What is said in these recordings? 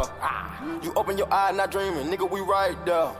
You open your eye, not dreaming, nigga, we right there.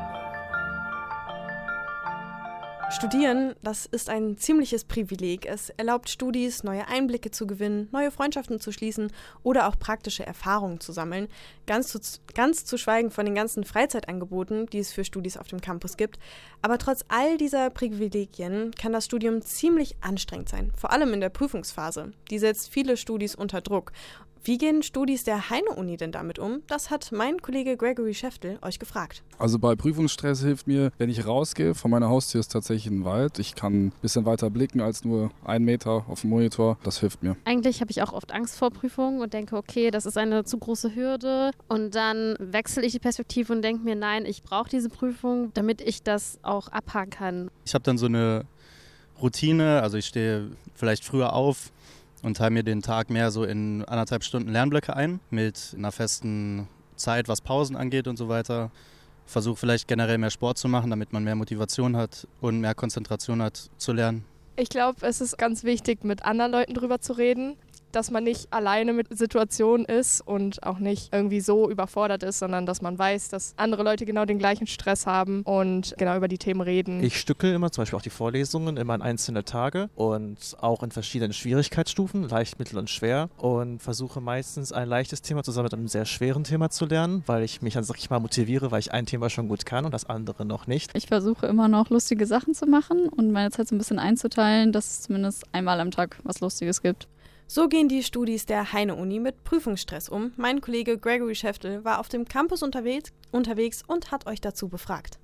Studieren, das ist ein ziemliches Privileg. Es erlaubt Studis, neue Einblicke zu gewinnen, neue Freundschaften zu schließen oder auch praktische Erfahrungen zu sammeln. Ganz zu schweigen von den ganzen Freizeitangeboten, die es für Studis auf dem Campus gibt. Aber trotz all dieser Privilegien kann das Studium ziemlich anstrengend sein, vor allem in der Prüfungsphase. Die setzt viele Studis unter Druck. Wie gehen Studis der Heine-Uni denn damit um? Das hat mein Kollege Gregory Schäftel euch gefragt. Also bei Prüfungsstress hilft mir, wenn ich rausgehe, von meiner Haustür ist tatsächlich ein Wald. Ich kann ein bisschen weiter blicken als nur 1 Meter auf dem Monitor. Das hilft mir. Eigentlich habe ich auch oft Angst vor Prüfungen und denke, okay, das ist eine zu große Hürde. Und dann wechsle ich die Perspektive und denke mir, nein, ich brauche diese Prüfung, damit ich das auch abhaken kann. Ich habe dann so eine Routine, also ich stehe vielleicht früher auf und teile mir den Tag mehr so in 1,5 Stunden Lernblöcke ein, mit einer festen Zeit, was Pausen angeht und so weiter. Versuche vielleicht generell mehr Sport zu machen, damit man mehr Motivation hat und mehr Konzentration hat zu lernen. Ich glaube, es ist ganz wichtig, mit anderen Leuten drüber zu reden, dass man nicht alleine mit Situationen ist und auch nicht irgendwie so überfordert ist, sondern dass man weiß, dass andere Leute genau den gleichen Stress haben und genau über die Themen reden. Ich stücke immer zum Beispiel auch die Vorlesungen immer in einzelne Tage und auch in verschiedenen Schwierigkeitsstufen, leicht, mittel und schwer, und versuche meistens ein leichtes Thema zusammen mit einem sehr schweren Thema zu lernen, weil ich mich dann, sag ich mal, motiviere, weil ich ein Thema schon gut kann und das andere noch nicht. Ich versuche immer noch lustige Sachen zu machen und meine Zeit so ein bisschen einzuteilen, dass es zumindest einmal am Tag was Lustiges gibt. So gehen die Studis der Heine-Uni mit Prüfungsstress um. Mein Kollege Gregory Schäftel war auf dem Campus unterwegs und hat euch dazu befragt.